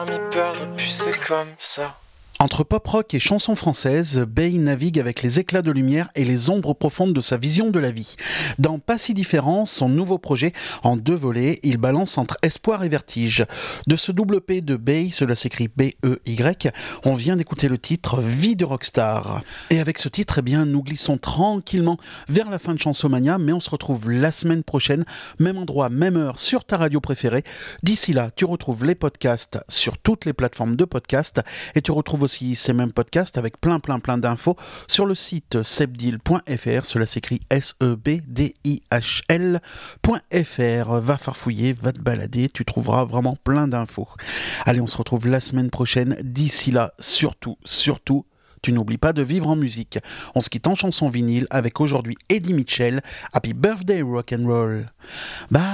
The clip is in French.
m'y perdre, puis c'est comme ça. Entre pop-rock et chansons françaises, Bey navigue avec les éclats de lumière et les ombres profondes de sa vision de la vie. Dans Pas si différent, son nouveau projet, en 2 volets, il balance entre espoir et vertige. De ce double P de Bey, cela s'écrit B-E-Y, on vient d'écouter le titre Vie de rockstar. Et avec ce titre, eh bien, nous glissons tranquillement vers la fin de Chansomania, mais on se retrouve la semaine prochaine, même endroit, même heure, sur ta radio préférée. D'ici là, tu retrouves les podcasts sur toutes les plateformes de podcasts et tu retrouves aussi ces mêmes podcasts avec plein d'infos sur le site sebdil.fr, cela s'écrit SEBDIHL.fr. Va farfouiller, va te balader, tu trouveras vraiment plein d'infos. Allez, on se retrouve la semaine prochaine. D'ici là, surtout, tu n'oublies pas de vivre en musique. On se quitte en chanson vinyle avec aujourd'hui Eddie Mitchell. Happy birthday rock'n'roll. Bye.